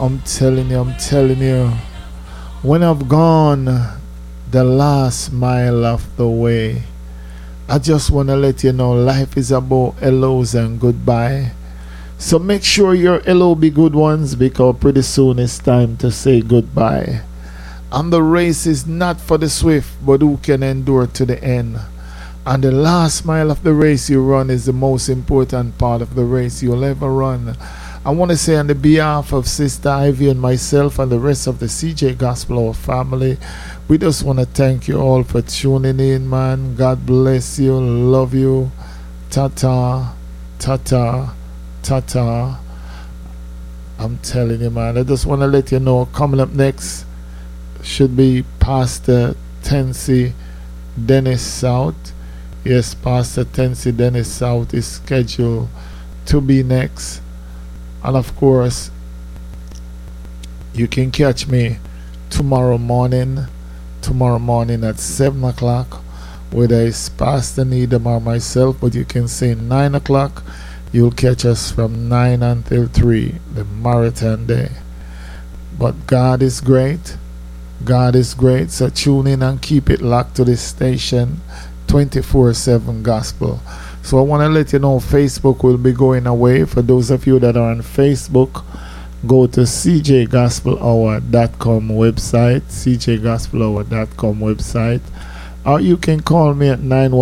I'm telling you. When I've gone the last mile of the way, I just want to let you know life is about hellos and goodbye. So make sure your hello be good ones because pretty soon it's time to say goodbye. And the race is not for the swift, but who can endure to the end. And the last mile of the race you run is the most important part of the race you'll ever run. I want to say on the behalf of Sister Ivy and myself and the rest of the CJ Gospel Hour family, we just want to thank you all for tuning in, man. God bless you. Love you. Ta-ta. Ta-ta. Ta-ta. I'm telling you, man. I just want to let you know, coming up next should be Pastor Tensi Dennis South. Yes, Pastor Tensi Dennis South is scheduled to be next. And of course, you can catch me tomorrow morning at 7 o'clock, whether it's Pastor Needham or myself, but you can say 9 o'clock. You'll catch us from 9 until 3, the marathon day. But God is great. God is great. So tune in and keep it locked to this station, 24/7 Gospel. So I want to let you know Facebook will be going away. For those of you that are on Facebook, go to cjgospelhour.com website, cjgospelhour.com website, or you can call me at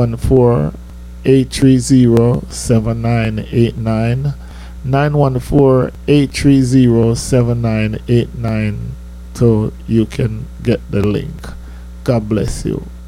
914-830-7989, 914-830-7989, so you can get the link. God bless you.